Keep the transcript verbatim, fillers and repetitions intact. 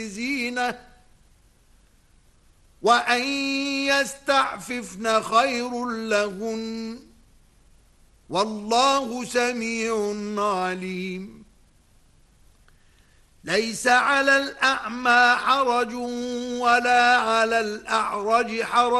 زينة وأن يستعففن خير لهن والله سميع عليم. ليس على الأعمى حرج ولا على الأعرج حرج